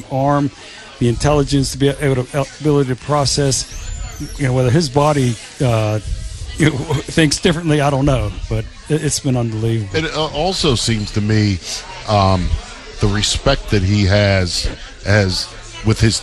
arm, the intelligence to be ability to process, whether his body thinks differently, I don't know, but it's been unbelievable. It also seems to me the respect that he has with his